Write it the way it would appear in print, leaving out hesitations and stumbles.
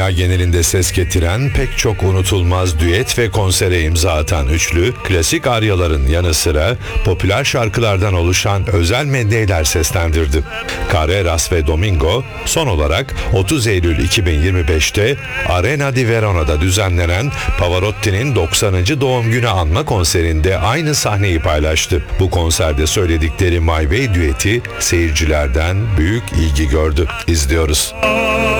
dünya genelinde ses getiren pek çok unutulmaz düet ve konsere imza atan üçlü, klasik aryaların yanı sıra popüler şarkılardan oluşan özel medleyler seslendirdi. Carreras ve Domingo, son olarak 30 Eylül 2025'te Arena di Verona'da düzenlenen Pavarotti'nin 90. doğum günü anma konserinde aynı sahneyi paylaştı. Bu konserde söyledikleri My Way düeti seyircilerden büyük ilgi gördü. İzliyoruz.